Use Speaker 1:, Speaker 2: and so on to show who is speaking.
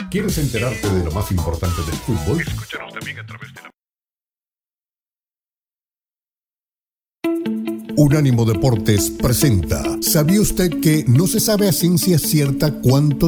Speaker 1: ¿Quieres enterarte de lo más importante del fútbol?
Speaker 2: Escúchanos también a través de la...
Speaker 1: Unánimo Deportes presenta. ¿Sabía usted que no se sabe a ciencia cierta cuánto